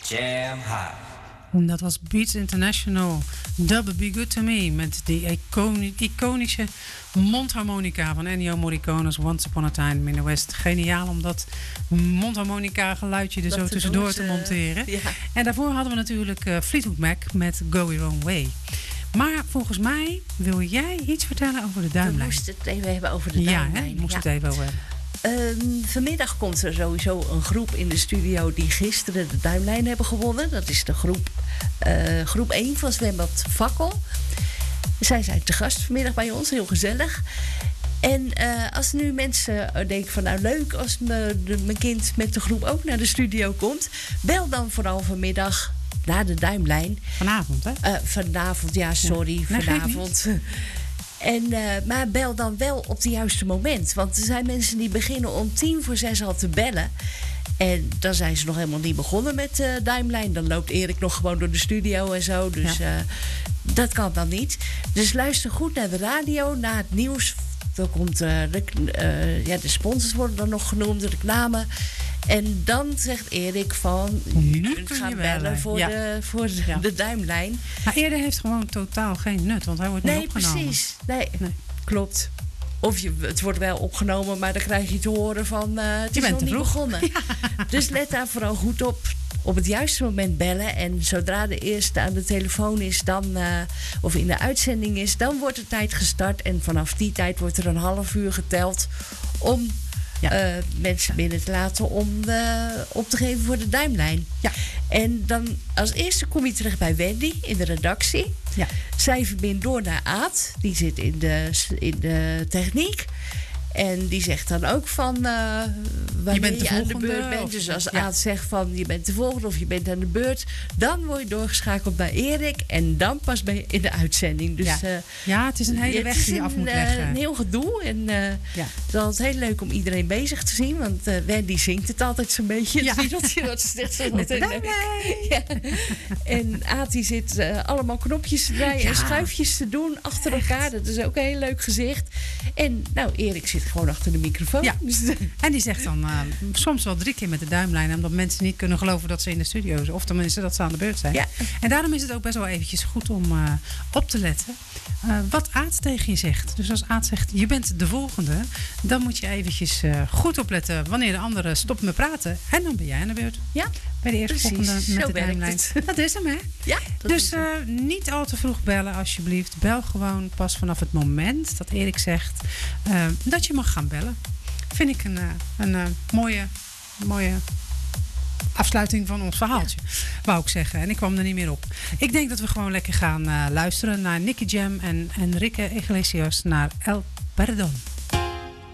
Jam hot. Dat was Beats International, Double Be Good To Me, met die iconische mondharmonica van Ennio Morricone's Once Upon a Time in the West. Geniaal om dat mondharmonica geluidje er zo tussendoor te monteren. Ja. En daarvoor hadden we natuurlijk Fleetwood Mac met Go Your Own Way. Maar volgens mij wil jij iets vertellen over de duimlijn. We moesten het even hebben over de duimlijn. Ja, we moesten het even over hebben. Vanmiddag komt er sowieso een groep in de studio die gisteren de duimlijn hebben gewonnen. Dat is de groep 1 van Zwembad Fakkel. Zij zijn te gast vanmiddag bij ons, heel gezellig. En als nu mensen denken van nou leuk als mijn kind met de groep ook naar de studio komt, bel dan vooral vanmiddag naar de duimlijn. Vanavond, hè? Vanavond, ja, sorry, ja. Vanavond. Maar bel dan wel op het juiste moment. Want er zijn mensen die beginnen om 5:45 al te bellen. En dan zijn ze nog helemaal niet begonnen met de duimlijn. Dan loopt Erik nog gewoon door de studio en zo. Dus dat kan dan niet. Dus luister goed naar de radio, naar het nieuws. Dan komt de sponsors worden dan nog genoemd, de reclame. En dan zegt Erik van, je kunt gaan bellen voor de duimlijn. Maar eerder heeft gewoon totaal geen nut, want hij wordt niet opgenomen. Precies. Nee, klopt. Of het wordt wel opgenomen, maar dan krijg je te horen van, het is nog niet begonnen. Ja. Dus let daar vooral goed op het juiste moment bellen. En zodra de eerste aan de telefoon is, of in de uitzending is, dan wordt de tijd gestart. En vanaf die tijd wordt er een half uur geteld om mensen binnen te laten om op te geven voor de duimlijn. Ja. En dan als eerste kom je terecht bij Wendy in de redactie. Ja. Zij verbindt door naar Aad. Die zit in de techniek. En die zegt dan ook van wanneer je aan de beurt bent. Dus als Aad zegt van je bent de volgende of je bent aan de beurt, dan word je doorgeschakeld bij Erik. En dan pas ben je in de uitzending. Dus, het is een hele weg die je af moet leggen. Een heel gedoe. En het is altijd heel leuk om iedereen bezig te zien. Want Wendy zingt het altijd zo'n beetje. Ja. Wat ze zegt zo met En Aad die zit allemaal knopjes te draaien en schuifjes te doen achter elkaar. Dat is ook een heel leuk gezicht. En nou, Erik zit gewoon achter de microfoon. Ja. En die zegt dan soms wel 3 keer met de duimlijn, omdat mensen niet kunnen geloven dat ze in de studio zijn. Of tenminste dat ze aan de beurt zijn. Ja. En daarom is het ook best wel eventjes goed om op te letten wat Aad tegen je zegt. Dus als Aad zegt, je bent de volgende, dan moet je eventjes goed opletten wanneer de anderen stoppen met praten. En dan ben jij aan de beurt. Ja, bij de eerstvolgende met de duimlijn. Dat is hem, hè? Ja. Dus niet al te vroeg bellen, alsjeblieft. Bel gewoon pas vanaf het moment dat Erik zegt dat je mag gaan bellen. Vind ik een mooie afsluiting van ons verhaaltje, wou ik zeggen. En ik kwam er niet meer op. Ik denk dat we gewoon lekker gaan luisteren naar Nicky Jam en Enrique Iglesias naar El Perdón.